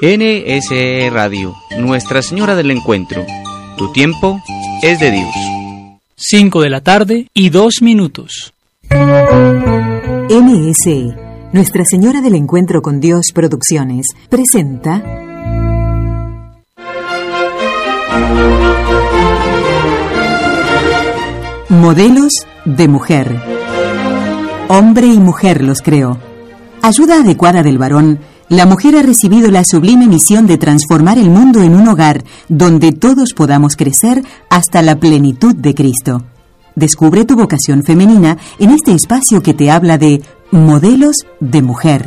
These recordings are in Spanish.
NSE Radio, Nuestra Señora del Encuentro. Tu tiempo es de Dios. 5:02 NSE, Nuestra Señora del Encuentro con Dios Producciones, presenta Modelos de Mujer. Hombre y mujer los creó. Ayuda adecuada del varón, la mujer ha recibido la sublime misión de transformar el mundo en un hogar donde todos podamos crecer hasta la plenitud de Cristo. Descubre tu vocación femenina en este espacio que te habla de modelos de mujer.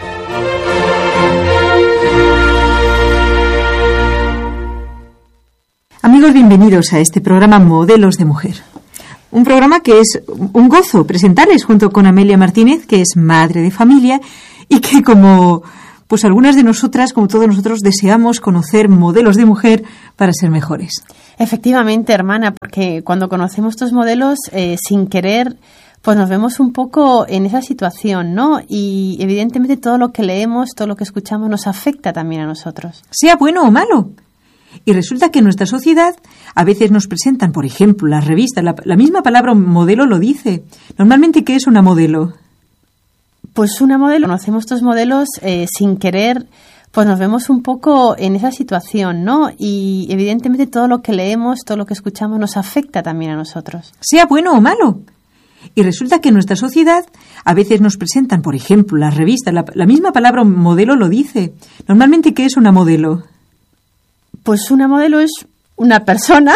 Amigos, bienvenidos a este programa Modelos de Mujer. Un programa que es un gozo presentarles junto con Amelia Martínez, que es madre de familia y que como pues algunas de nosotras, como todos nosotros, deseamos conocer modelos de mujer para ser mejores. Efectivamente, hermana, porque cuando conocemos estos modelos, sin querer, pues nos vemos un poco en esa situación, ¿no? Y evidentemente todo lo que leemos, todo lo que escuchamos nos afecta también a nosotros. Sea bueno o malo. Y resulta que en nuestra sociedad a veces nos presentan, por ejemplo, las revistas, la misma palabra modelo lo dice. Normalmente, ¿qué es una modelo? Pues una modelo, conocemos estos modelos sin querer, pues nos vemos un poco en esa situación, ¿no? Y evidentemente todo lo que leemos, todo lo que escuchamos nos afecta también a nosotros. Sea bueno o malo. Y resulta que en nuestra sociedad a veces nos presentan, por ejemplo, las revistas, la misma palabra modelo lo dice. Normalmente, ¿qué es una modelo? Pues una modelo es una persona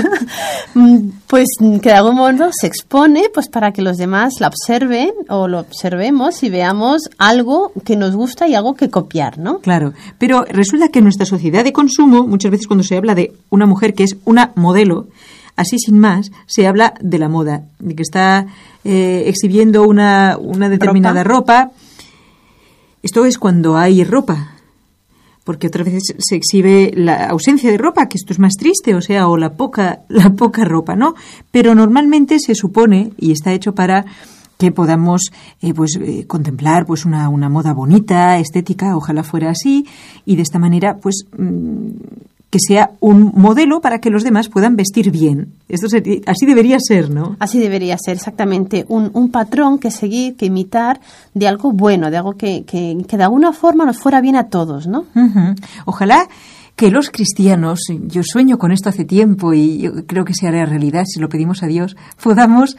pues que de algún modo se expone pues para que los demás la observen o lo observemos y veamos algo que nos gusta y algo que copiar, ¿no? Claro, pero resulta que en nuestra sociedad de consumo, muchas veces cuando se habla de una mujer que es una modelo, así sin más, se habla de la moda, de que está exhibiendo una determinada ropa. Esto es cuando hay ropa. Porque otras veces se exhibe la ausencia de ropa, que esto es más triste, o la poca ropa, ¿no? Pero normalmente se supone, y está hecho para que podamos contemplar pues una moda bonita, estética, ojalá fuera así, y de esta manera pues que sea un modelo para que los demás puedan vestir bien. Así debería ser, ¿no? Así debería ser, exactamente. Un patrón que seguir, que imitar de algo bueno, de algo que de alguna forma nos fuera bien a todos, ¿no? Uh-huh. Ojalá que los cristianos, yo sueño con esto hace tiempo y yo creo que se hará realidad si lo pedimos a Dios, podamos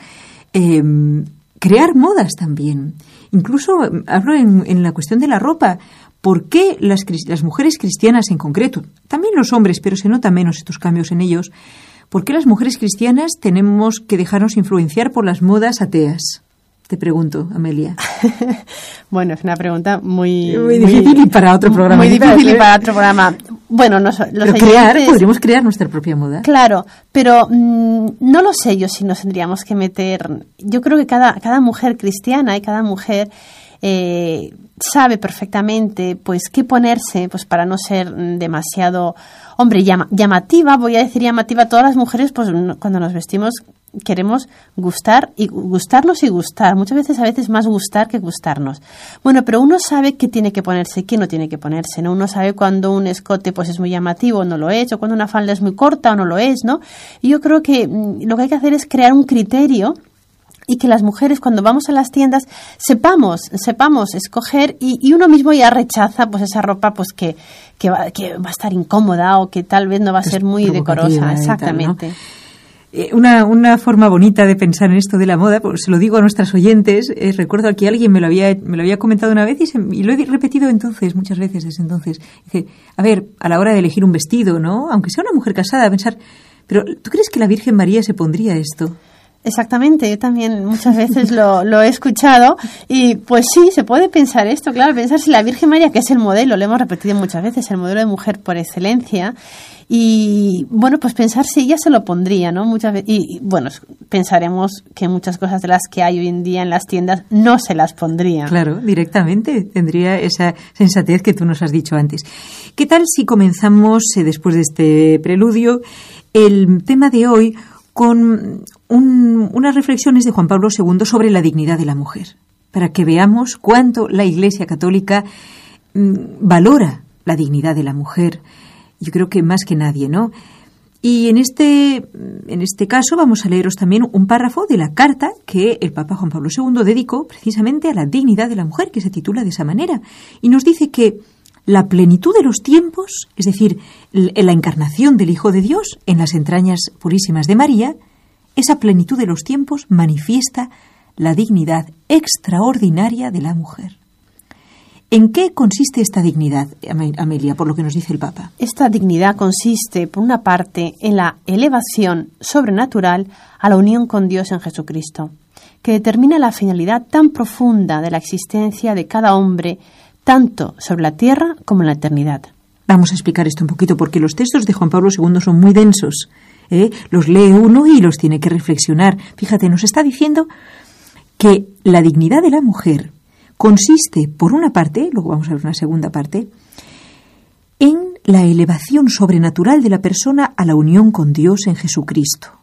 crear modas también. Incluso hablo en la cuestión de la ropa. ¿Por qué las mujeres cristianas en concreto, también los hombres, pero se nota menos estos cambios en ellos, por qué las mujeres cristianas tenemos que dejarnos influenciar por las modas ateas? Te pregunto, Amelia. Bueno, es una pregunta muy difícil y para otro programa. Muy difícil y para otro programa. Bueno, podríamos crear nuestra propia moda. Claro, pero no lo sé yo si nos tendríamos que meter. Yo creo que cada mujer cristiana y cada mujer sabe perfectamente pues qué ponerse pues para no ser demasiado llamativa. Voy a decir llamativa. Todas las mujeres pues cuando nos vestimos queremos gustarnos y gustar. Muchas veces más gustar que gustarnos. Bueno, pero uno sabe qué tiene que ponerse, qué no tiene que ponerse, ¿no? Uno sabe cuando un escote pues es muy llamativo o no lo es, o cuando una falda es muy corta o no lo es, ¿no? Y yo creo que lo que hay que hacer es crear un criterio y que las mujeres cuando vamos a las tiendas sepamos escoger y uno mismo ya rechaza pues esa ropa pues que va a estar incómoda o que tal vez no va a ser muy decorosa. Exactamente. Tal, ¿no? Una forma bonita de pensar en esto de la moda, pues se lo digo a nuestras oyentes, recuerdo que alguien me lo había comentado una vez y lo he repetido muchas veces desde entonces. Dice, a ver, a la hora de elegir un vestido, ¿no? Aunque sea una mujer casada, pensar, pero ¿tú crees que la Virgen María se pondría esto? Exactamente, yo también muchas veces lo he escuchado y pues sí, se puede pensar esto, claro, pensar si la Virgen María, que es el modelo, lo hemos repetido muchas veces, el modelo de mujer por excelencia, y bueno, pues pensar si ella se lo pondría, ¿no? Muchas veces, y bueno, pensaremos que muchas cosas de las que hay hoy en día en las tiendas no se las pondría. Claro, directamente tendría esa sensatez que tú nos has dicho antes. ¿Qué tal si comenzamos, después de este preludio, el tema de hoy con unas reflexiones de Juan Pablo II sobre la dignidad de la mujer, para que veamos cuánto la Iglesia Católica valora la dignidad de la mujer, yo creo que más que nadie, ¿no? Y en este caso vamos a leeros también un párrafo de la carta que el Papa Juan Pablo II dedicó precisamente a la dignidad de la mujer, que se titula de esa manera. Y nos dice que la plenitud de los tiempos, es decir, la encarnación del Hijo de Dios en las entrañas purísimas de María, esa plenitud de los tiempos manifiesta la dignidad extraordinaria de la mujer. ¿En qué consiste esta dignidad, Amelia, por lo que nos dice el Papa? Esta dignidad consiste, por una parte, en la elevación sobrenatural a la unión con Dios en Jesucristo, que determina la finalidad tan profunda de la existencia de cada hombre, tanto sobre la tierra como en la eternidad. Vamos a explicar esto un poquito, porque los textos de Juan Pablo II son muy densos. Los lee uno y los tiene que reflexionar. Fíjate, nos está diciendo que la dignidad de la mujer consiste, por una parte, luego vamos a ver una segunda parte, en la elevación sobrenatural de la persona a la unión con Dios en Jesucristo.